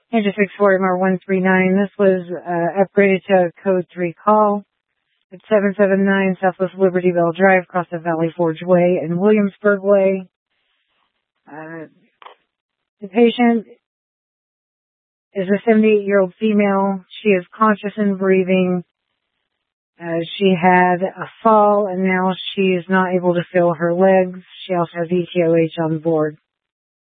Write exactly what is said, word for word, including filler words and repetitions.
Engine six four M R one three nine. This was uh, upgraded to a code three call at seven seven nine Southwest Liberty Bell Drive, across the Valley Forge Way and Williamsburg Way. Uh, the patient is a seventy-eight-year-old female. She is conscious and breathing. Uh, she had a fall, and now she is not able to feel her legs. She also has E T O H on board.